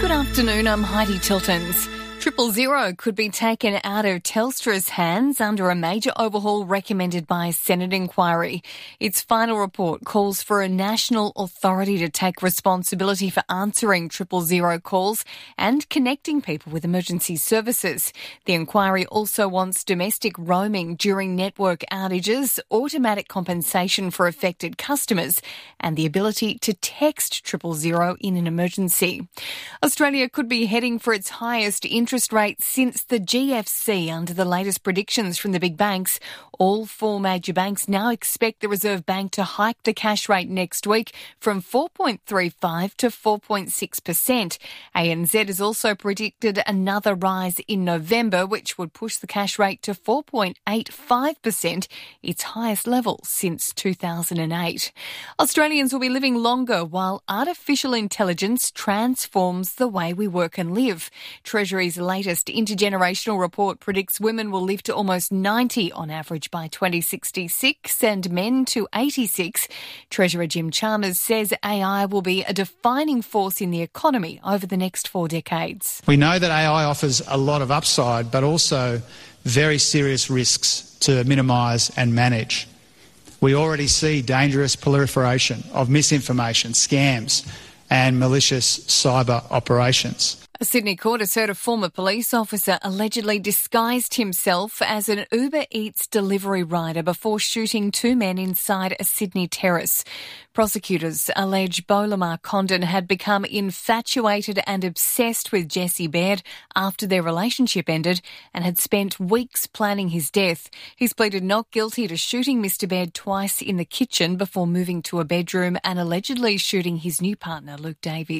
Good afternoon, I'm Heidi Tiltons. 000 could be taken out of Telstra's hands under a major overhaul recommended by a Senate inquiry. Its final report calls for a national authority to take responsibility for answering 000 calls and connecting people with emergency services. The inquiry also wants domestic roaming during network outages, automatic compensation for affected customers, and the ability to text 000 in an emergency. Australia could be heading for its highest interest rate since the GFC under the latest predictions from the big banks. All four major banks now expect the Reserve Bank to hike the cash rate next week from 4.35 to 4.6%. ANZ has also predicted another rise in November, which would push the cash rate to 4.85%, its highest level since 2008. Australians will be living longer while artificial intelligence transforms the way we work and live. Treasury's latest intergenerational report predicts women will live to almost 90 on average by 2066 and men to 86. Treasurer Jim Chalmers says AI will be a defining force in the economy over the next 4 decades. We know that AI offers a lot of upside, but also very serious risks to minimise and manage. We already see dangerous proliferation of misinformation, scams and malicious cyber operations. A Sydney court has heard a former police officer allegedly disguised himself as an Uber Eats delivery rider before shooting 2 men inside a Sydney terrace. Prosecutors allege Beau Lamar Condon had become infatuated and obsessed with Jesse Baird after their relationship ended and had spent weeks planning his death. He's pleaded not guilty to shooting Mr Baird twice in the kitchen before moving to a bedroom and allegedly shooting his new partner, Luke Davies.